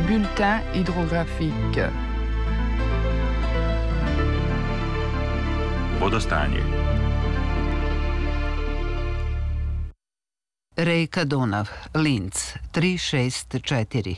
Bulletin hydrographique. Vodostanje. Reka Dunav, Linz, 364,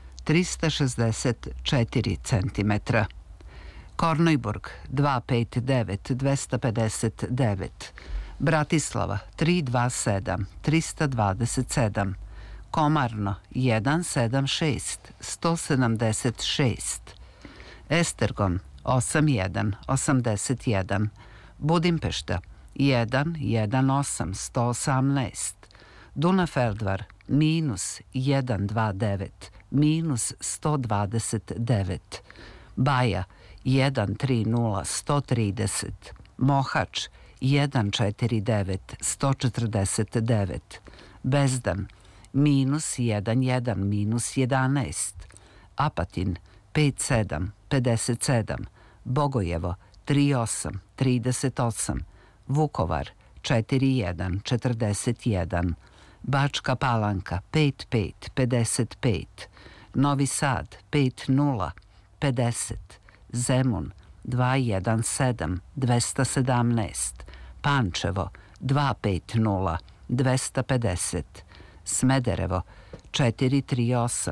364 cm. Kornojburg, 259, 259. Bratislava, 327, 327. Komarno, 176, 176. Estergon, 81, 81. Budimpešta, 118, 118. Dunafeldvar, minus 129, minus 129. Baja, 130, 130. Mohač, 149, 149. Bezdan, minus 11, minus 11. Apatin, 57, 57. Bogojevo, 38, 38. Vukovar, 41, 41. Bačka Palanka, 55, 55. Novi Sad, 50, 50. Zemun, 217, 217. Pančevo, 250, 250. Smederevo, 438,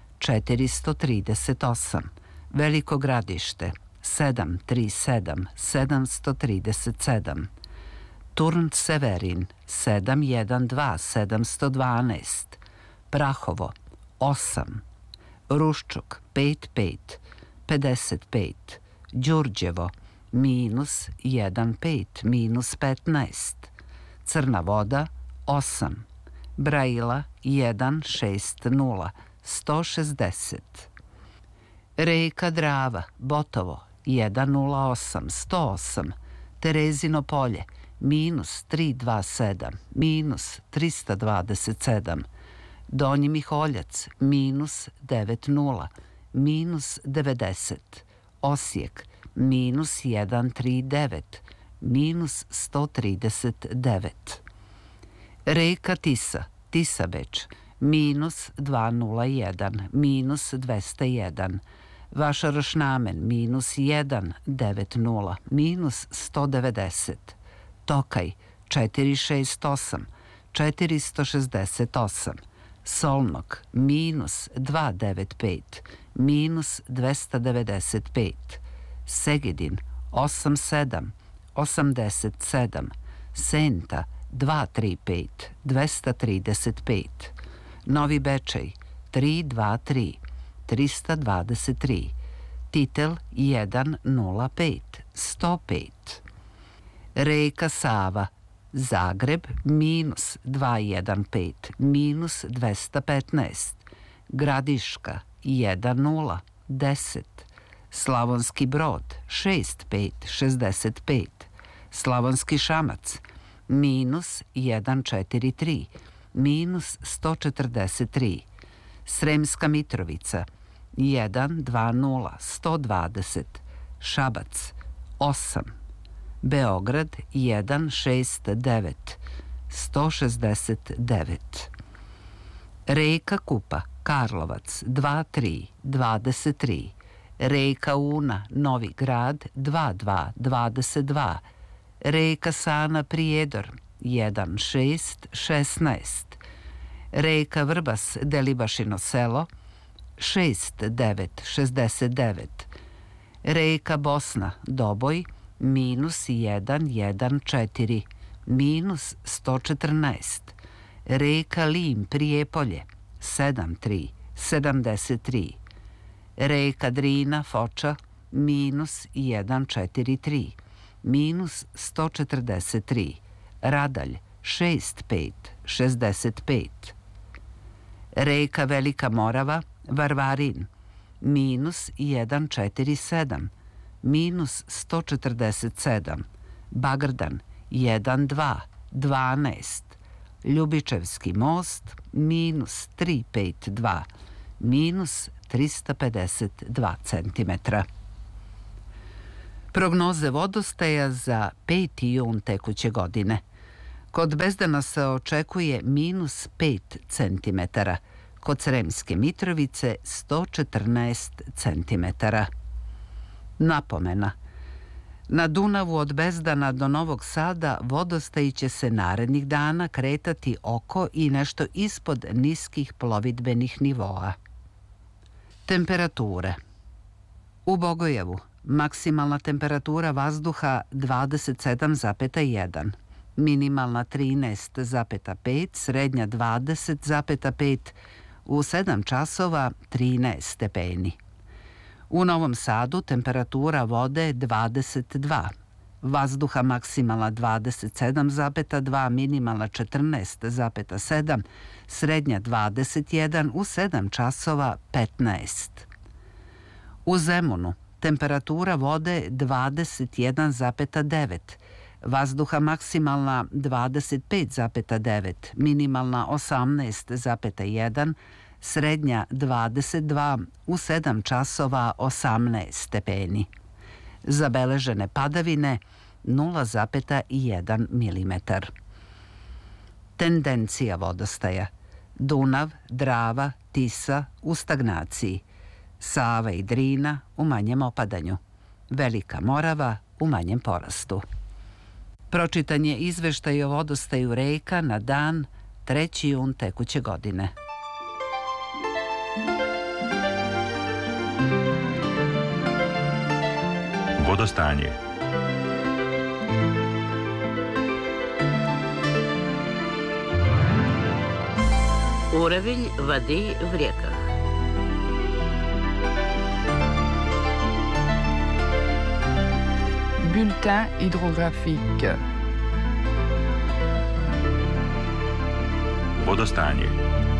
438. Veliko Gradište, 737, 737. Turn Severin, 712, 712. Prahovo, 8. Ruščuk, 55, 55. Đurđevo, minus 15, minus 15. Crna Voda, 8. Braila, 160, 160. Reka Drava, Botovo, 108, 108. Terezino Polje, minus 327, minus 327. Donji Miholjac, minus 90, minus 90. Osijek, minus 139, minus 139. Reka Tisa, Tisabeč, minus 201, minus 201. Vašarošnamen, minus 190, minus 190. Tokaj, 468, 468. Solnog, minus 295, minus 295. Segedin, 87, 87. Senta, 235, 235. Novi Bečej, 323, 323. Titel, 105, 105. Reka Sava, Zagreb, minus 215, minus 215. Gradiška, 10, 10. Slavonski Brod, 65, 65. Slavonski Šamac, minus 143, minus 143. Sremska Mitrovica, 120, 120. Šabac, 8. Beograd, 169, 169. Reka Kupa, Karlovac, 23, 23. Reka Una, Novi Grad, 22, 22. Reka Sana, Prijedor, 16, 16. Reka Vrbas, Delibašino selo, 69, 69. Reka Bosna, Doboj, minus 114, minus 114. Reka Lim, Prijepolje, 73, 73. Reka Drina, Foča, minus 143, minus 143. Radalj, 65, 65. Reka Velika Morava, Varvarin, minus 147, minus 147. Bagrdan, 12, 12. Ljubičevski most, minus 352, minus 352 centimetra. Prognoze vodostaja za 5. jun tekuće godine. Kod Bezdana se očekuje minus 5 centimetara, kod Sremske Mitrovice 114 cm. Napomena. Na Dunavu od Bezdana do Novog Sada vodostaji će se narednih dana kretati oko i nešto ispod niskih plovidbenih nivoa. Temperature. U Bogojevu maksimalna temperatura vazduha 27,1, minimalna 13,5, srednja 20,5, u 7 časova 13 stepeni. U Novom Sadu temperatura vode 22, vazduha maksimalna 27,2, minimalna 14,7, srednja 21, u 7 časova 15. U Zemunu temperatura vode 21,9, vazduha maksimalna 25,9, minimalna 18,1, srednja 22, u 7 časova 18 stepeni. Zabeležene padavine 0,1 mm. Tendencija vodostaja. Dunav, Drava, Tisa u stagnaciji. Sava i Drina u manjem opadanju. Velika Morava u manjem porastu. Pročitan je izveštaj o vodostaju reka na dan 3. jun tekuće godine. Vodostanje. Уровень воды в реках. Bulletin hydrographique. Vodostanje.